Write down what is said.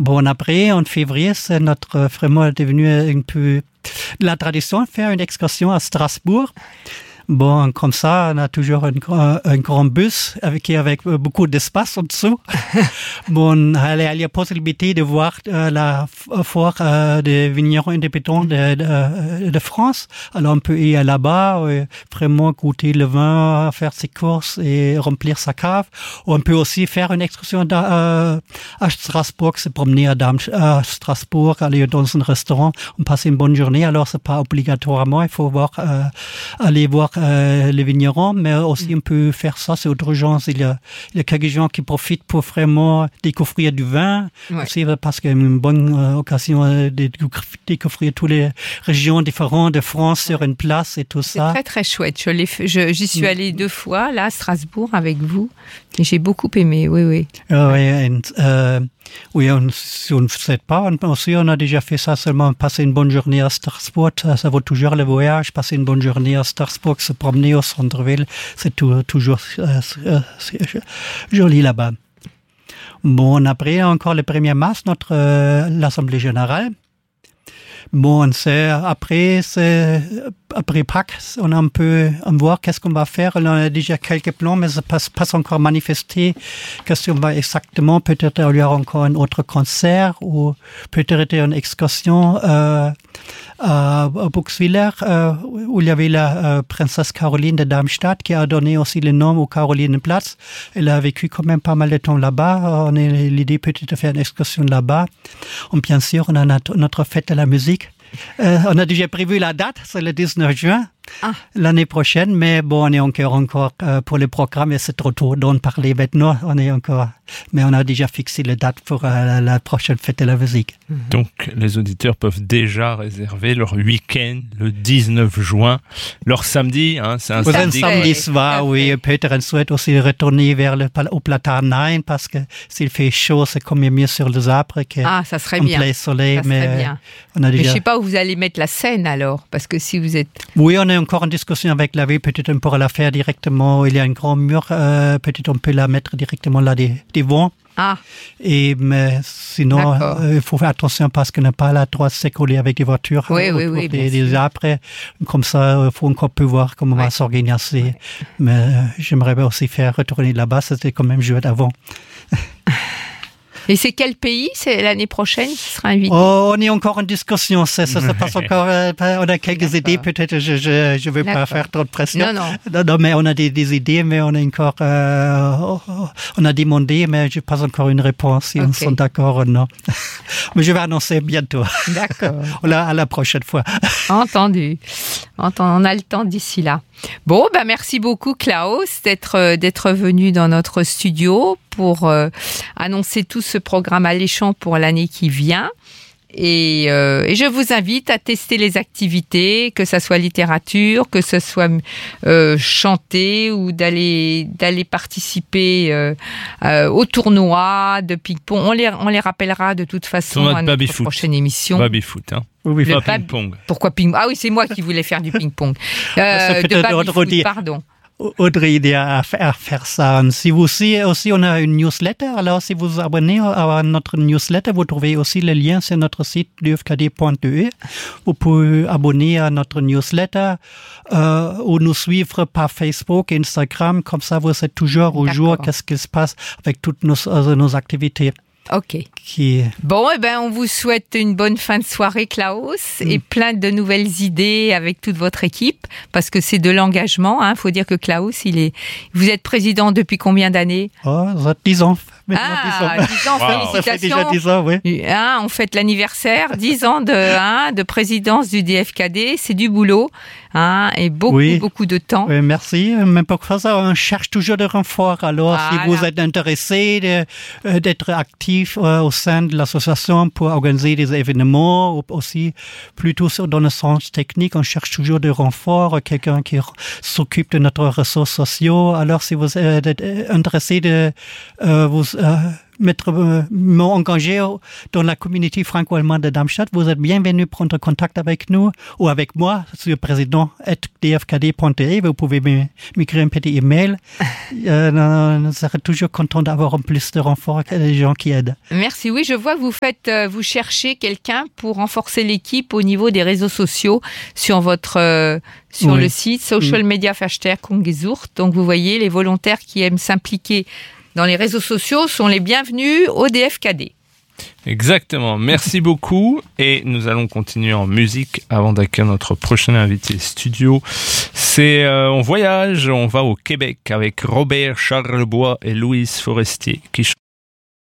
Bon, après, en février, c'est vraiment devenu un peu la tradition de faire une excursion à Strasbourg. Bon, comme ça, on a toujours un grand bus avec beaucoup d'espace en dessous. Bon, il y a la possibilité de voir la foire des vignerons indépendants de France. Alors, on peut y aller là-bas, vraiment goûter le vin, faire ses courses et remplir sa cave. On peut aussi faire une excursion à Strasbourg, se promener à Strasbourg, aller dans un restaurant, on passe une bonne journée. Alors, c'est pas obligatoirement, il faut aller voir les vignerons, mais aussi on peut faire ça, c'est autre gens. Il y a quelques gens qui profitent pour vraiment découvrir du vin, aussi parce qu'il y a une bonne occasion de découvrir toutes les régions différentes de France sur une place et tout ça. C'est très très chouette. J'y suis allée 2 fois, là, à Strasbourg, avec vous, et j'ai beaucoup aimé, oui. Oui, si on ne sait pas, on a déjà fait ça seulement, passer une bonne journée à Strasbourg, ça vaut toujours le voyage, passer une bonne journée à Strasbourg, se promener au centre-ville, c'est toujours joli là-bas. Bon, après, encore le 1er mars, l'Assemblée générale. Bon, après Pâques, on peut voir qu'est-ce qu'on va faire. On a déjà quelques plans, mais ça passe encore manifesté. Qu'est-ce qu'on va exactement? Peut-être il y aura encore un autre concert ou peut-être une excursion à Buxwiller, où il y avait la princesse Caroline de Darmstadt qui a donné aussi le nom au Carolinenplatz. Elle a vécu quand même pas mal de temps là-bas. On a l'idée peut-être de faire une excursion là-bas. Et bien sûr, on a notre fête de la musique. On a déjà prévu la date, c'est le 19 juin. L'année prochaine, mais bon, on est encore pour le programme et c'est trop tôt d'en parler maintenant. Mais on a déjà fixé la date pour la prochaine fête de la musique. Donc, les auditeurs peuvent déjà réserver leur week-end le 19 juin, leur samedi, c'est un samedi. Samedi soir, oui. Peut-être on souhaite aussi retourner au Platernheim parce que s'il fait chaud, c'est quand même mieux sur les arbres ça serait bien. Plein soleil. Mais on a déjà... je ne sais pas où vous allez mettre la scène alors, parce que si vous êtes... Oui, on est encore en discussion avec la ville. Peut-être on pourra la faire directement. Il y a un grand mur. Peut-être on peut la mettre directement là des vents. Mais sinon, il faut faire attention parce qu'on n'a pas le droit de s'écoller avec des voitures autour des arbres. Comme ça, il faut encore peu voir comment on va s'organiser. Mais j'aimerais aussi faire retourner là-bas. C'était quand même chouette avant. Et c'est quel pays? C'est l'année prochaine qui sera invité? On est encore en discussion. Ça se passe encore. On a quelques idées. Peut-être je veux pas faire trop de pression. Non, mais on a des idées, mais on a encore. On a demandé, mais je n'ai pas encore une réponse. Si on sont d'accord ou non. Mais je vais annoncer bientôt. D'accord. À la prochaine fois. Entendu. On a le temps d'ici là. Bon, merci beaucoup Klaus d'être venu dans notre studio pour annoncer tout ce programme alléchant pour l'année qui vient. Et je vous invite à tester les activités, que ça soit littérature, que ce soit chanter ou d'aller participer au tournoi de ping-pong. On les rappellera de toute façon à notre prochaine émission. Baby-foot, Oui, pas ping-pong. Pourquoi ping-pong? Ah oui, c'est moi qui voulais faire du ping-pong. De baby-foot, pardon. Autre idée à faire ça. Si vous aussi, on a une newsletter. Alors, si vous vous abonnez à notre newsletter, vous trouvez aussi le lien sur notre site dufkd.de. Vous pouvez abonner à notre newsletter ou nous suivre par Facebook, Instagram. Comme ça, vous êtes toujours au jour qu'est-ce qui se passe avec toutes nos activités. Ok. Bon, on vous souhaite une bonne fin de soirée, Klaus, et plein de nouvelles idées avec toute votre équipe, parce que c'est de l'engagement. Faut dire que Klaus, vous êtes président depuis combien d'années? 10 ans. 10 ans, félicitations. Ça fait déjà 10 ans, oui. On fête l'anniversaire, 10 ans de présidence du DFKD, c'est du boulot, et beaucoup de temps. Oui, merci. Mais pour ça, on cherche toujours des renforts. Alors, si vous êtes intéressé d'être actif au sein de l'association pour organiser des événements, ou aussi plutôt dans le sens technique, on cherche toujours des renforts, quelqu'un qui s'occupe de notre réseaux sociaux. Alors, si vous êtes intéressé de vous m'engager dans la communauté franco-allemande de Darmstadt, vous êtes bienvenus prendre contact avec nous ou avec moi sur président@dfkd.de. Vous pouvez m'écrire un petit email. Nous serons toujours contents d'avoir plus de renforts que des gens qui aident. Merci. Oui, je vois que vous cherchez quelqu'un pour renforcer l'équipe au niveau des réseaux sociaux sur le site Social Media Verstärkung gesucht. Donc, vous voyez, les volontaires qui aiment s'impliquer dans les réseaux sociaux sont les bienvenus au DFKD. Exactement, merci beaucoup et nous allons continuer en musique avant d'accueillir notre prochain invité studio. On voyage, on va au Québec avec Robert Charlebois et Louise Forestier qui